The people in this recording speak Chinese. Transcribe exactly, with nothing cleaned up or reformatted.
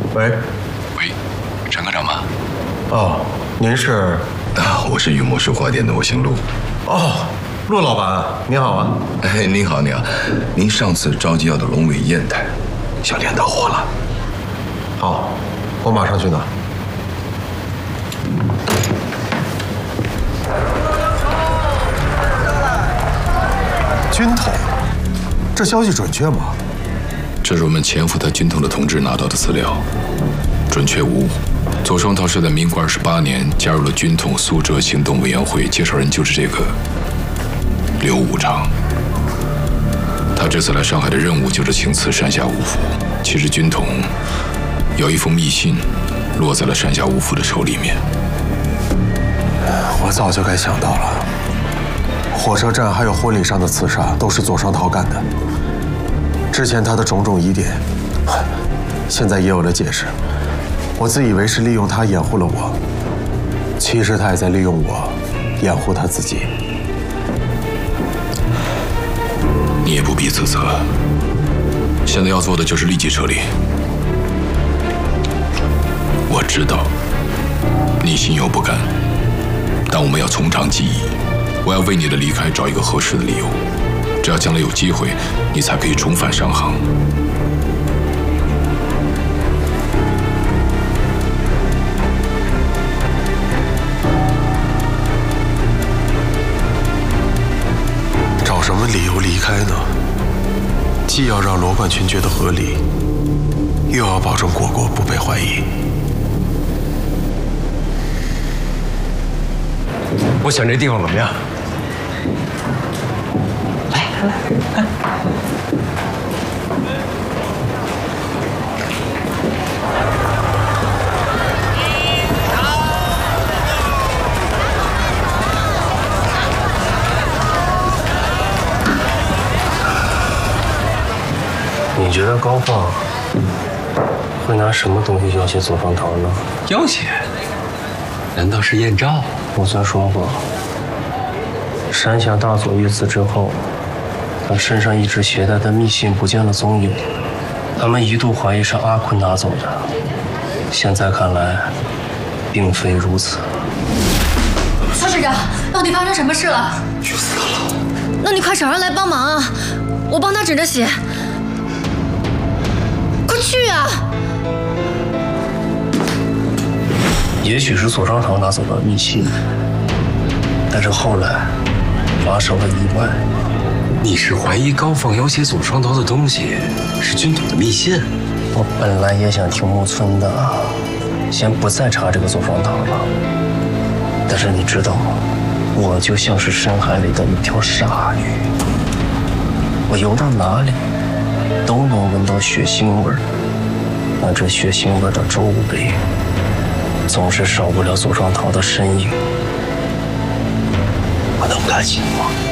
喂， 喂，陈科长吗？ 哦，您是？ 啊，我是雨墨书画店的，我姓陆。 哦，陆老板，您好啊。 哎，您好，您好。您上次着急要的龙尾砚台，小店到货了。 好，我马上去拿。军统，这消息准确吗？ 这是我们潜伏在军统的同志拿到的资料，准确无误。左双桃是在民国二十八年加入了军统苏浙行动委员会，介绍人就是这个刘武昌。他这次来上海的任务就是请辞山下五府。其实军统有一封密信落在了山下五府的手里面。 我早就该想到了，火车站还有婚礼上的刺杀都是左双桃干的。之前他的种种疑点，现在也有了解释。我自以为是利用他掩护了我，其实他也在利用我掩护他自己。 你也不必自责，现在要做的就是立即撤离。我知道你心有不甘，但我们要从长计议。我要为你的离开找一个合适的理由，只要将来有机会，你才可以重返商行。 找什么理由离开呢？既要让罗冠群觉得合理，又要保证果果不被怀疑。我选这地方怎么样？来来来， 你觉得高放会拿什么东西要挟左双桃呢？ 要挟？难道是艳照？ 我曾说过，山下大佐遇刺之后，他身上一直携带的密信不见了踪影，他们一度怀疑是阿坤拿走的，现在看来，并非如此。 曹市长，到底发生什么事了？ 去死了！ 那你快找人来帮忙啊！我帮他止着血。快去啊！ 也许是左双桃拿走了密信，但是后来发生了意外。 你是怀疑高放要挟左双桃的东西是军统的密信？ 我本来也想听木村的，先不再查这个左双桃了。但是你知道吗？我就像是深海里的一条鲨鱼，我游到哪里都能闻到血腥味儿。但这血腥味的周围，总是少不了左双桃的身影。我能不开心吗？